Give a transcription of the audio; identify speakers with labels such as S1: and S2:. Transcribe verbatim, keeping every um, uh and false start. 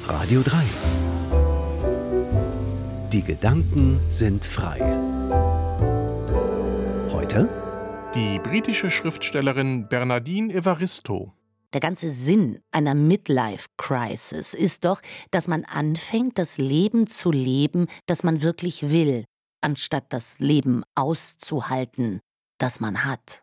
S1: Radio drei. Die Gedanken sind frei. Heute
S2: die britische Schriftstellerin Bernardine Evaristo.
S3: Der ganze Sinn einer Midlife-Crisis ist doch, dass man anfängt, das Leben zu leben, das man wirklich will, anstatt das Leben auszuhalten, das man hat.